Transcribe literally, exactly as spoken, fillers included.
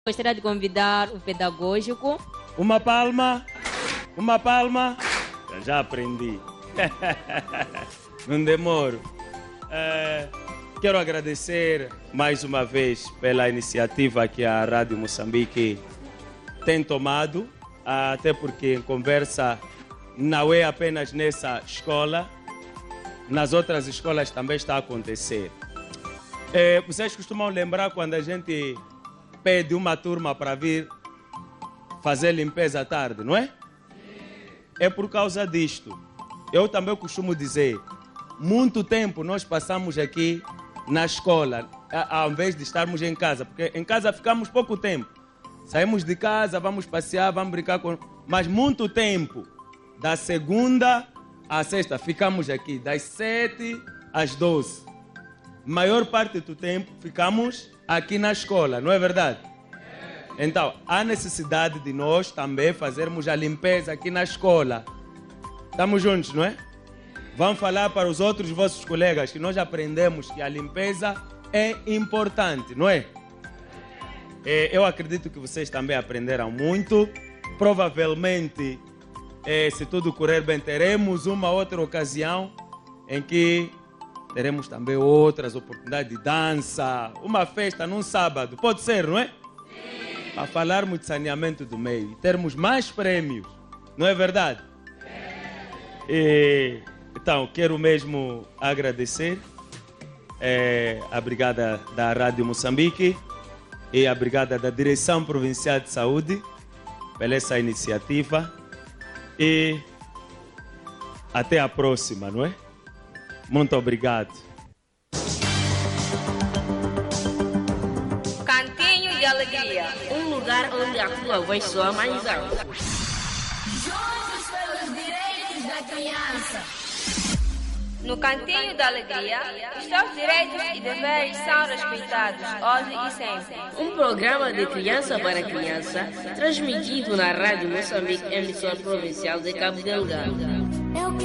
Gostaria de convidar o pedagógico. Uma palma, uma palma. Eu já aprendi. Não demoro. É, quero agradecer mais uma vez pela iniciativa que a Rádio Moçambique tem tomado, até porque em conversa não é apenas nessa escola, nas outras escolas também está a acontecer. É, vocês costumam lembrar quando a gente pede uma turma para vir fazer limpeza à tarde, não é? É por causa disto. Eu também costumo dizer, muito tempo nós passamos aqui na escola, ao invés de estarmos em casa, porque em casa ficamos pouco tempo. Saímos de casa, vamos passear, vamos brincar com... Mas muito tempo, da segunda à sexta, ficamos aqui, das sete às doze. Maior parte do tempo ficamos aqui na escola, não é verdade? Então, há necessidade de nós também fazermos a limpeza aqui na escola. Estamos juntos, não é? Vamos falar para os outros vossos colegas que nós aprendemos que a limpeza é importante, não é? Eu acredito que vocês também aprenderam muito. Provavelmente, se tudo correr bem, teremos uma outra ocasião em que teremos também outras oportunidades de dança, uma festa num sábado. Pode ser, não é? Sim. Para falarmos de saneamento do meio e termos mais prêmios. Não é verdade? Sim. E, então, quero mesmo agradecer é, a brigada da Rádio Moçambique e a brigada da Direção Provincial de Saúde pela essa iniciativa. E até a próxima, não é? Muito obrigado. Cantinho de Alegria, um lugar onde a tua voz soa mais alto. Juntos pelos direitos da criança. No Cantinho da Alegria, os teus direitos e deveres são respeitados hoje e sempre. Um programa de criança para criança, transmitido na Rádio Moçambique, emissora provincial de Cabo Delgado.